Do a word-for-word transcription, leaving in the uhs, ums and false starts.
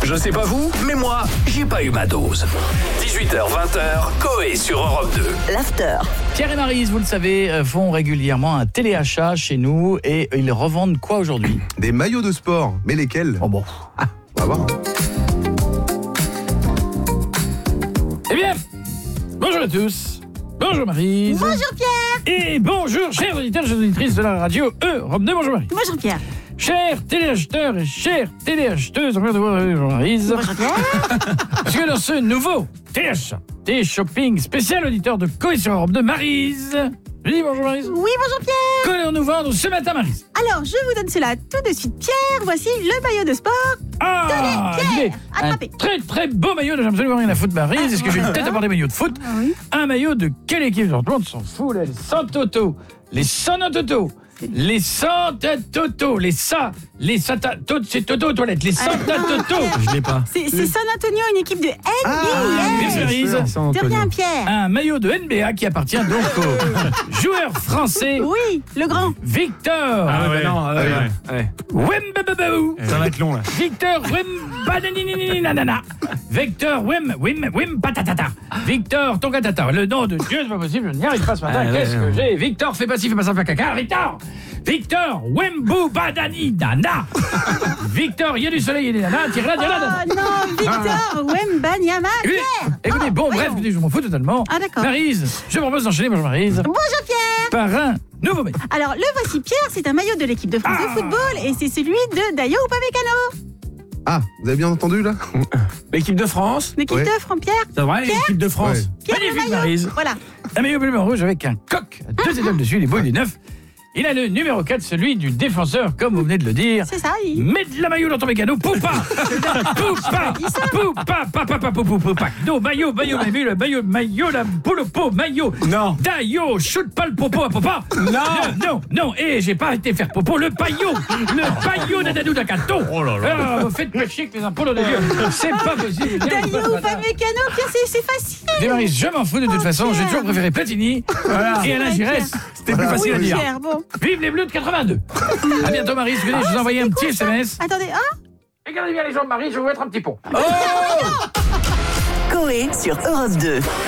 Je sais pas vous, mais moi, j'ai pas eu ma dose. dix-huit heures vingt, Coé sur Europe deux. L'after. Pierre et Maryse, vous le savez, font régulièrement un téléachat chez nous et ils revendent quoi aujourd'hui? Des maillots de sport, mais lesquels? Oh bon. Ah, on va voir. Eh bien, bonjour à tous. Bonjour Maryse. Bonjour Pierre. Et bonjour chers auditeurs et chères auditrices de la radio Europe deux. Bonjour Maryse. Bonjour Pierre. Chers téléacheteurs et chères téléacheteuses, bonjour Maryse. Bonjour Pierre. Parce que dans ce nouveau téléachat, télé-shopping spécial auditeur de Coé sur Europe deux, Maryse. Je dis bonjour Maryse. Oui, bonjour Pierre. Qu'allons-nous vendre ce matin Maryse? Alors, je vous donne cela tout de suite Pierre. Voici le maillot de sport. Ah, Tenez, Pierre, écoutez, un attrapez. très très beau maillot, j'ai absolument rien à foutre Maryse. Est-ce que j'ai une tête à porter maillot de foot? Ah oui. Un maillot de quelle équipe? Tout le monde s'en fout, là, les sans Toto, les sans Toto, les sans Toto, les sa, les sata, Toto, c'est Toto aux toilettes, les sans Toto. Je l'ai pas. C'est c'est San Antonio, une équipe de N B A. Merci Maryse. De rien Pierre. Un maillot de N B A qui appartient donc au joueur français Oui, le grand. Victor Ah ouais, non, ouais, ouais, ouais. Wembababou. Ça va être long là. Victor Wembananinana. Victor Wem Wem Wem Patatata. Victor Tongatata. Le nom de Dieu, c'est pas possible, je n'y arrive pas ce matin. Ah, Qu'est-ce ouais, que ouais. j'ai? Victor, fais pas ci, fais pas ça, fais caca. Victor Victor Wembu Badani Dana. Victor, il y a du soleil, il y a des nanas. Tire là, tire là. Oh non, Victor Wembanyama. Écoutez, Pierre. écoutez, bon, bref, écoutez, je m'en fous totalement. Ah, d'accord. Maryse, je vous propose d'enchaîner, bonjour Maryse. Bonjour Pierre. Par un nouveau maillot. Alors, le voici Pierre, c'est un maillot de l'équipe de France Ah. de football et c'est celui de Dayo Upamecano. Ah, vous avez bien entendu là? L'équipe de France. L'équipe Ouais. de France Pierre. C'est vrai, l'équipe de France. Ouais. Pierre, le Magnifique, maillot. Maryse. Voilà. Un maillot bleu rouge avec un coq, deux étoiles dessus, les beaux, il est neuf. Il a le numéro quatre, celui du défenseur, comme vous venez de le dire. C'est ça, il... Mets de la maillot dans ton mécano, poupa Poupa Poupa Papa Papa Poupa Non, maillot, maillot, maillot, le maillot, maillot, la boule au pot, maillot Non. Daillot, shoot pas le popo à papa Non. Non, non, et j'ai pas été faire popo, le paillot Le paillot d'Adadou d'Akato. Oh là là. Ah, vous faites pas chier que les impôts de Dieu. C'est pas possible. Dayo Upamecano, Pierre, c'est c'est facile. Démaris, je m'en fous de toute Oh, façon, j'ai Pierre. toujours préféré Platini et Alain Giresse. C'était plus facile à Oui, dire. Pierre, bon. Vive les Bleus de quatre-vingt-deux. À bientôt Marie, je vais vous envoyer un petit S M S. Attendez, hein? Regardez bien les jambes Marie, je vais vous mettre un petit pont. Oh Coé sur Europe deux.